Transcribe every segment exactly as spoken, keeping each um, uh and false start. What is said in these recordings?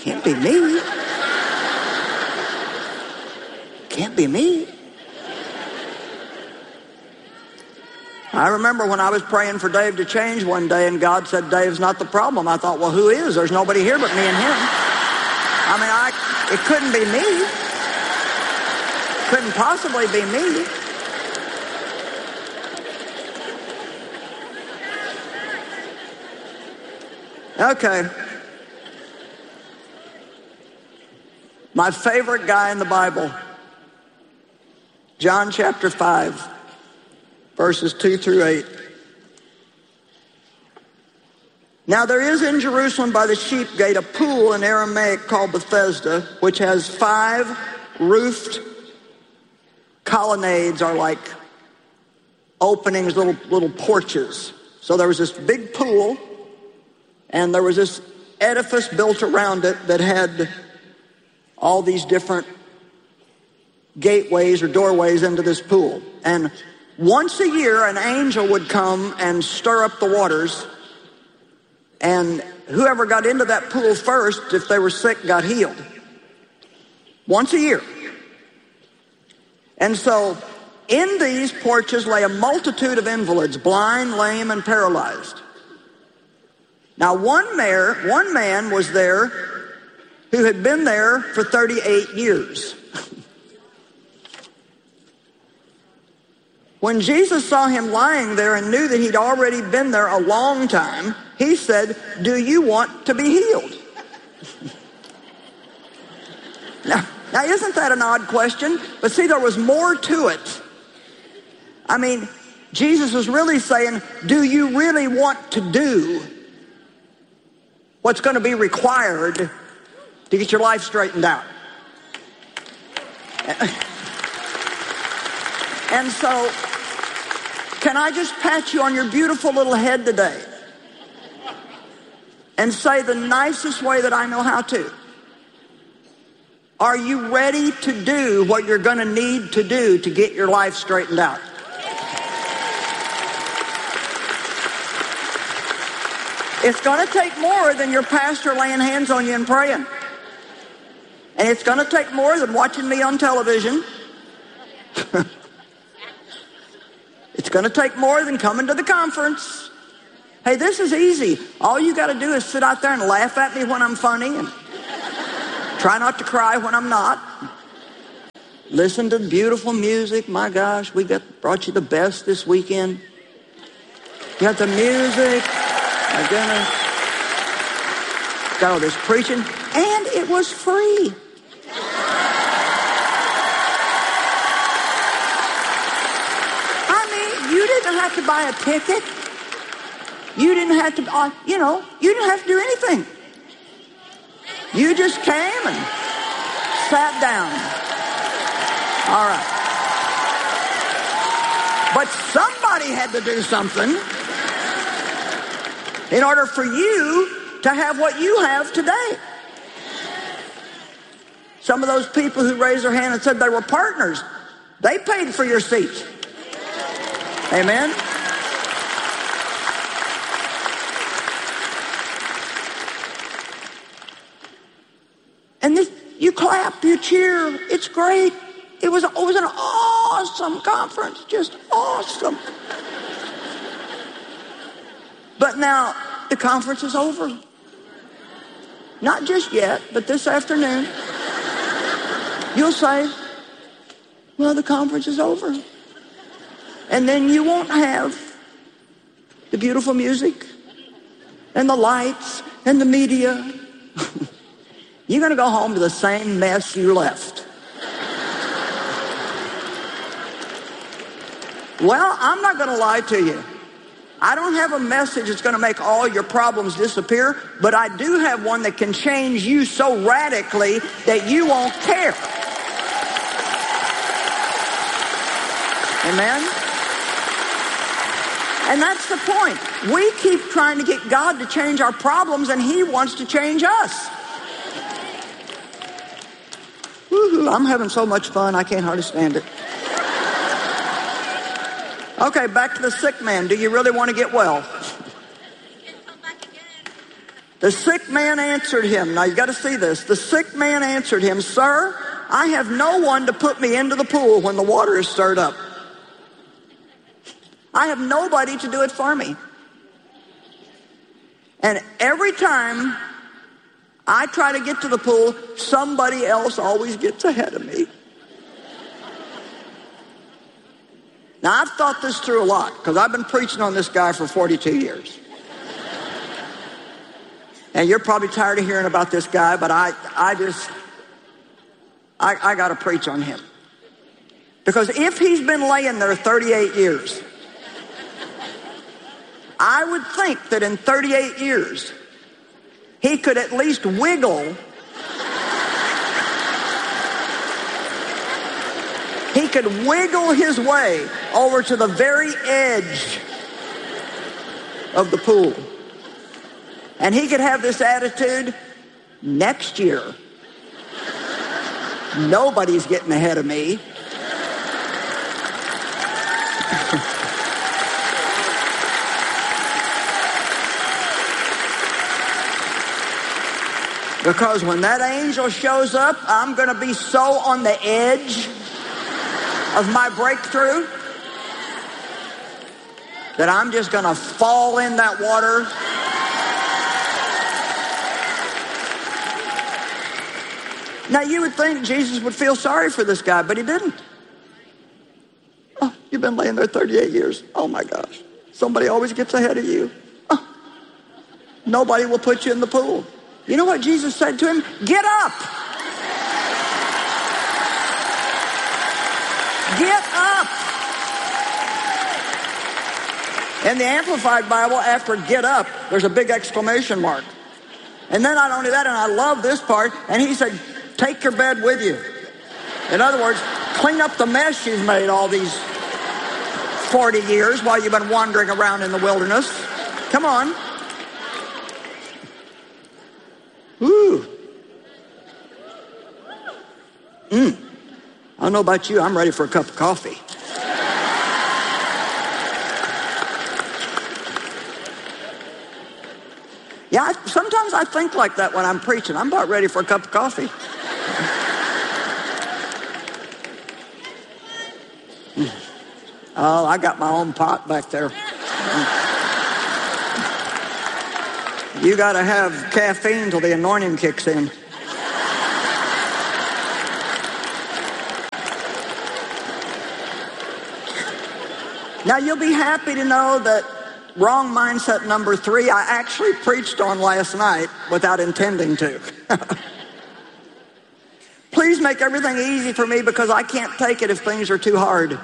Can't be me. Can't be me. I remember when I was praying for Dave to change one day and God said, Dave's not the problem. I thought, well, who is? There's nobody here but me and him. I mean, I, it couldn't be me. Couldn't possibly be me. Okay. My favorite guy in the Bible, John chapter five, verses two through eight. Now there is in Jerusalem by the sheep gate a pool in Aramaic called Bethesda, which has five roofed colonnades, are like openings, little little porches. So there was this big pool, and there was this edifice built around it that had all these different gateways or doorways into this pool. And once a year, an angel would come and stir up the waters, and whoever got into that pool first, if they were sick, got healed. Once a year. And so in these porches lay a multitude of invalids, blind, lame, and paralyzed. Now one mayor, one man was there who had been there for thirty-eight years. When Jesus saw him lying there and knew that he'd already been there a long time, he said, do you want to be healed? now, now, isn't that an odd question? But see, there was more to it. I mean, Jesus was really saying, do you really want to do what's going to be required to get your life straightened out? And so, can I just pat you on your beautiful little head today and say the nicest way that I know how to? Are you ready to do what you're going to need to do to get your life straightened out? It's going to take more than your pastor laying hands on you and praying. And it's going to take more than watching me on television. It's going to take more than coming to the conference. Hey, this is easy. All you got to do is sit out there and laugh at me when I'm funny and try not to cry when I'm not. Listen to beautiful music. My gosh, we got brought you the best this weekend. You got the music. My goodness. Got all this preaching. And it was free. You didn't have to buy a ticket. You didn't have to, uh, you know, you didn't have to do anything. You just came and sat down. All right. But somebody had to do something in order for you to have what you have today. Some of those people who raised their hand and said they were partners, they paid for your seat. Amen? And this, you clap, you cheer. It's great. It was, it was an awesome conference. Just awesome. But now, the conference is over. Not just yet, but this afternoon. You'll say, well, the conference is over. And then you won't have the beautiful music and the lights and the media. You're going to go home to the same mess you left. Well, I'm not going to lie to you. I don't have a message that's going to make all your problems disappear, but I do have one that can change you so radically that you won't care. Amen? And that's the point. We keep trying to get God to change our problems, and He wants to change us. Woo-hoo, I'm having so much fun, I can't hardly stand it. Okay, back to the sick man. Do you really want to get well? The sick man answered him. Now you got to see this. The sick man answered him, "Sir, I have no one to put me into the pool when the water is stirred up. I have nobody to do it for me. And every time I try to get to the pool, somebody else always gets ahead of me." Now, I've thought this through a lot because I've been preaching on this guy for forty-two years. And you're probably tired of hearing about this guy, but I, I just, I, I got to preach on him. Because if he's been laying there thirty-eight years, I would think that in thirty-eight years, he could at least wiggle. He could wiggle his way over to the very edge of the pool. And he could have this attitude: next year, nobody's getting ahead of me. Because when that angel shows up, I'm going to be so on the edge of my breakthrough that I'm just going to fall in that water. Now, you would think Jesus would feel sorry for this guy, but he didn't. "Oh, you've been laying there thirty-eight years. Oh, my gosh. Somebody always gets ahead of you. Oh, nobody will put you in the pool." You know what Jesus said to him? "Get up. Get up." In the Amplified Bible, after "get up," there's a big exclamation mark. And then not only that, and I love this part, and he said, "Take your bed with you." In other words, clean up the mess you've made all these forty years while you've been wandering around in the wilderness. Come on. Ooh. Mm. I don't know about you, I'm ready for a cup of coffee. Yeah, I, sometimes I think like that when I'm preaching. I'm about ready for a cup of coffee. Mm. Oh, I got my own pot back there. Mm. You got to have caffeine till the anointing kicks in. Now, you'll be happy to know that wrong mindset number three, I actually preached on last night without intending to. Please make everything easy for me because I can't take it if things are too hard.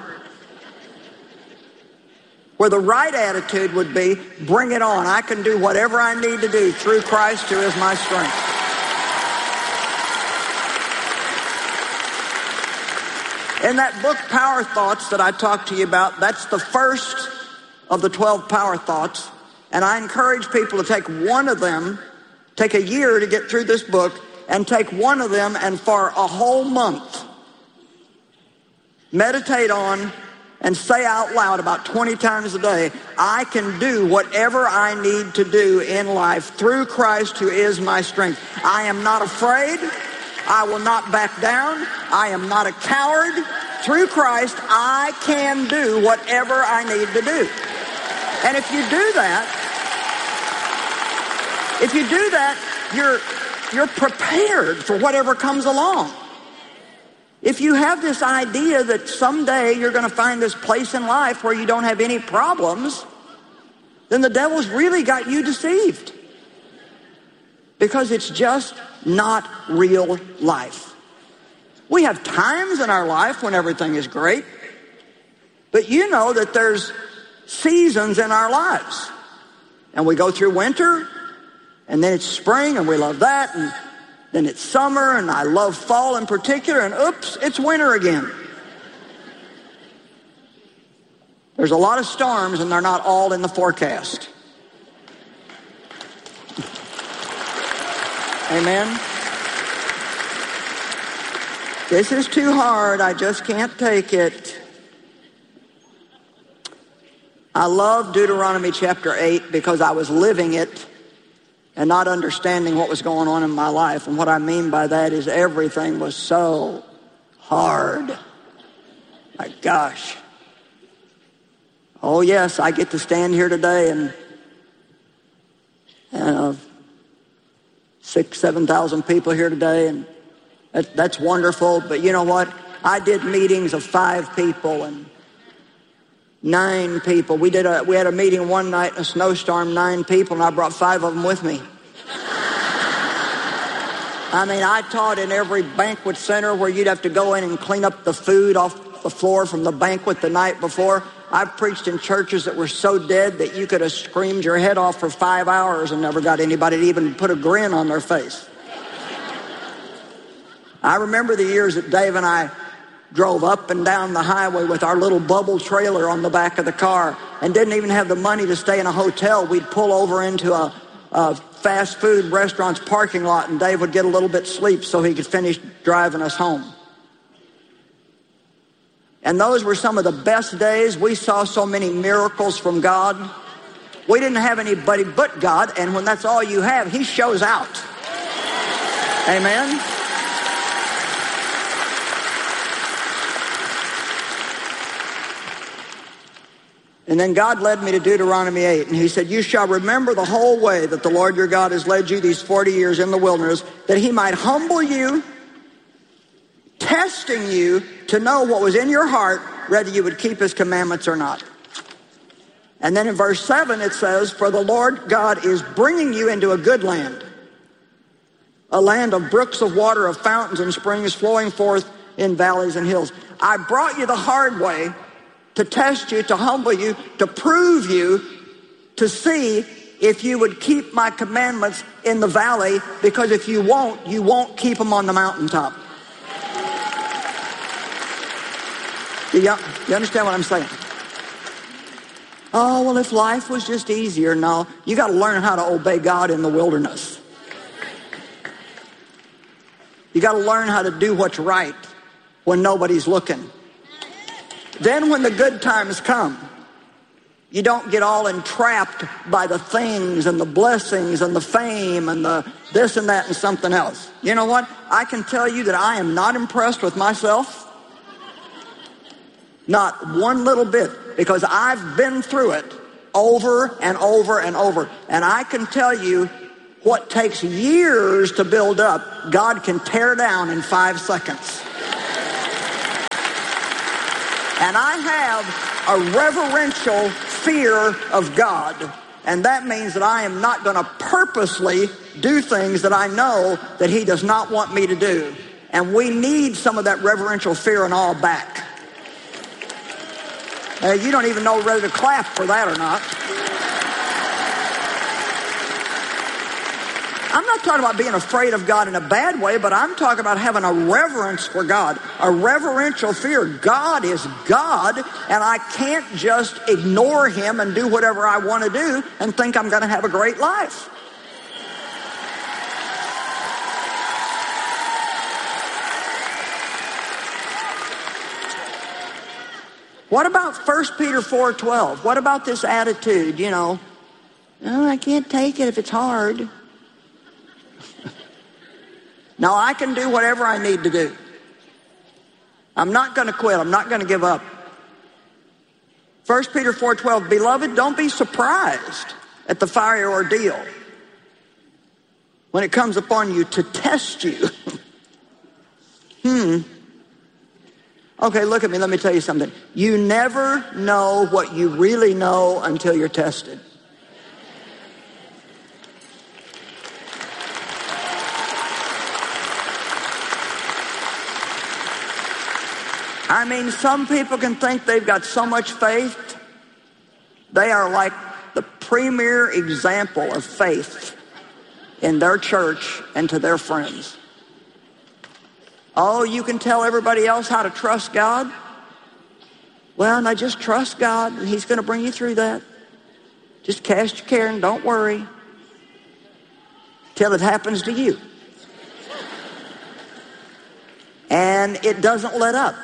Where the right attitude would be, bring it on. I can do whatever I need to do through Christ who is my strength. In that book, Power Thoughts, that I talked to you about, that's the first of the twelve power thoughts. And I encourage people to take one of them, take a year to get through this book, and take one of them and for a whole month, meditate on and say out loud about twenty times a day, I can do whatever I need to do in life through Christ who is my strength. I am not afraid. I will not back down. I am not a coward. Through Christ, I can do whatever I need to do. And if you do that, if you do that, you're, you're prepared for whatever comes along. If you have this idea that someday you're going to find this place in life where you don't have any problems, then the devil's really got you deceived. Because it's just not real life. We have times in our life when everything is great, but you know that there's seasons in our lives. And we go through winter, and then it's spring, and we love that, and then it's summer, and I love fall in particular, and oops, it's winter again. There's a lot of storms, and they're not all in the forecast. Amen? This is too hard. I just can't take it. I love Deuteronomy chapter eight because I was living it and not understanding what was going on in my life. And what I mean by that is everything was so hard. My gosh. Oh yes, I get to stand here today and, and uh, six, seven thousand people here today, and that, that's wonderful. But you know what? I did meetings of five people and nine people. We did a we had a meeting one night in a snowstorm, nine people, and I brought five of them with me. I mean, I taught in every banquet center where you'd have to go in and clean up the food off the floor from the banquet the night before. I've preached in churches that were so dead that you could have screamed your head off for five hours and never got anybody to even put a grin on their face. I remember the years that Dave and I drove up and down the highway with our little bubble trailer on the back of the car and didn't even have the money to stay in a hotel. We'd pull over into a, a fast food restaurant's parking lot, and Dave would get a little bit sleep so he could finish driving us home. And those were some of the best days. We saw so many miracles from God. We didn't have anybody but God, and when that's all you have, he shows out. Amen. And then God led me to Deuteronomy eight, and he said, you shall remember the whole way that the Lord your God has led you these forty years in the wilderness, that he might humble you, testing you to know what was in your heart, whether you would keep his commandments or not. And then in verse seven it says, for the Lord God is bringing you into a good land, a land of brooks of water, of fountains and springs flowing forth in valleys and hills. I brought you the hard way to test you, to humble you, to prove you, to see if you would keep my commandments in the valley, because if you won't, you won't keep them on the mountaintop. Do you, you understand what I'm saying? Oh, well, if life was just easier. No, you got to learn how to obey God in the wilderness. You got to learn how to do what's right when nobody's looking. Then when the good times come, you don't get all entrapped by the things and the blessings and the fame and the this and that and something else. You know what? I can tell you that I am not impressed with myself. Not one little bit, because I've been through it over and over and over. And I can tell you what takes years to build up, God can tear down in five seconds. And I have a reverential fear of God. And that means that I am not going to purposely do things that I know that he does not want me to do. And we need some of that reverential fear and awe back. Uh, you don't even know whether to clap for that or not. I'm not talking about being afraid of God in a bad way, but I'm talking about having a reverence for God, a reverential fear. God is God, and I can't just ignore him and do whatever I want to do and think I'm going to have a great life. What about First Peter four twelve? What about this attitude, you know, oh, I can't take it if it's hard. Now, I can do whatever I need to do. I'm not going to quit. I'm not going to give up. First Peter four twelve, beloved, don't be surprised at the fiery ordeal when it comes upon you to test you. hmm. Okay, look at me. Let me tell you something. You never know what you really know until you're tested. I mean, some people can think they've got so much faith. They are like the premier example of faith in their church and to their friends. Oh, you can tell everybody else how to trust God? Well, now just trust God, and he's going to bring you through that. Just cast your care and don't worry till it happens to you. And it doesn't let up.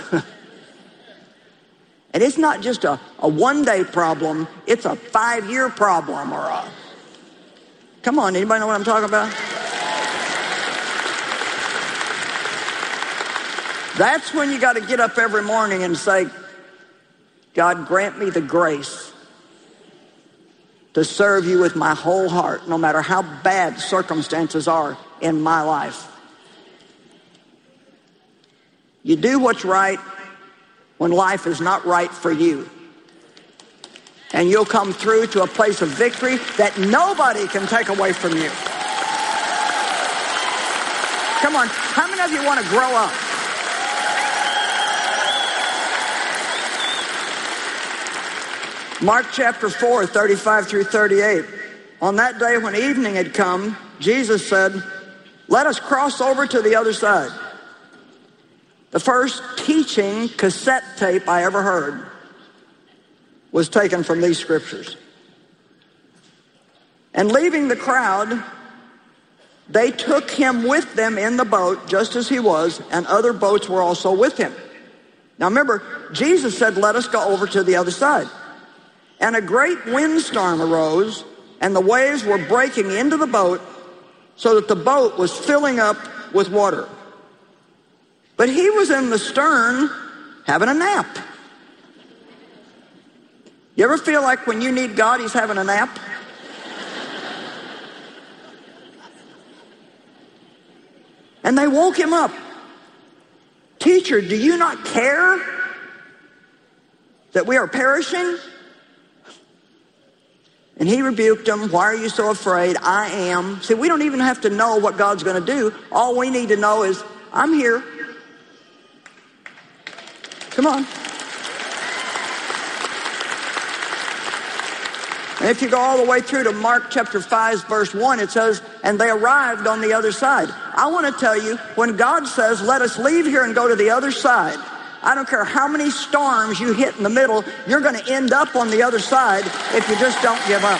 And it's not just a, a one-day problem, it's a five-year problem or a Come on, anybody know what I'm talking about? That's when you got to get up every morning and say, God, grant me the grace to serve you with my whole heart, no matter how bad circumstances are in my life. You do what's right when life is not right for you. And you'll come through to a place of victory that nobody can take away from you. Come on, how many of you want to grow up? Mark chapter four, thirty-five through thirty-eight. On that day when evening had come, Jesus said, let us cross over to the other side. The first teaching cassette tape I ever heard was taken from these scriptures. And leaving the crowd, they took him with them in the boat, just as he was, and other boats were also with him. Now remember, Jesus said, let us go over to the other side. And a great windstorm arose, and the waves were breaking into the boat, so that the boat was filling up with water. But he was in the stern having a nap. You ever feel like when you need God, he's having a nap? And they woke him up. Teacher, do you not care that we are perishing? And he rebuked them. Why are you so afraid? I am. See, we don't even have to know what God's going to do. All we need to know is, I'm here. Come on. And if you go all the way through to Mark chapter five, verse one, it says, and they arrived on the other side. I want to tell you, when God says, let us leave here and go to the other side, I don't care how many storms you hit in the middle, you're going to end up on the other side if you just don't give up.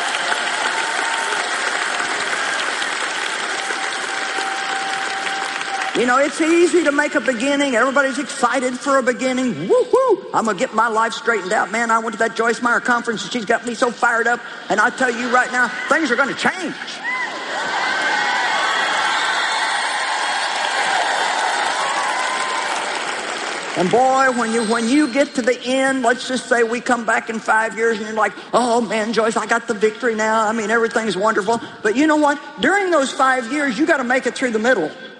You know, it's easy to make a beginning. Everybody's excited for a beginning. Woo-hoo! I'm going to get my life straightened out. Man, I went to that Joyce Meyer conference and she's got me so fired up. And I tell you right now, things are going to change. And boy, when you when you get to the end, let's just say we come back in five years and you're like, oh man, Joyce, I got the victory now. I mean, everything's wonderful. But you know what? During those five years, you got to make it through the middle.